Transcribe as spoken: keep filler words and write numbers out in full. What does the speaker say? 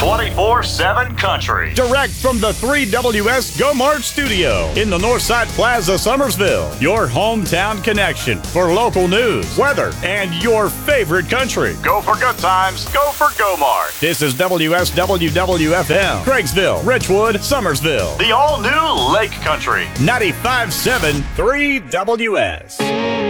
twenty-four seven country. Direct from the three W S Go Mart studio in the Northside Plaza, Summersville. Your hometown connection for local news, weather, and your favorite country. Go for good times. Go for Go Mart. This is W S W W F M, Craigsville, Richwood, Summersville. The all-new Lake Country. ninety-five point seven three W S.